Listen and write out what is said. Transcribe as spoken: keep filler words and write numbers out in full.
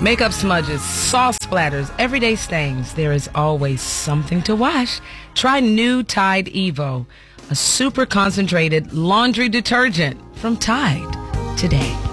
Makeup smudges, sauce splatters, everyday stains. There is always something to wash. Try new Tide Evo, a super concentrated laundry detergent from Tide today.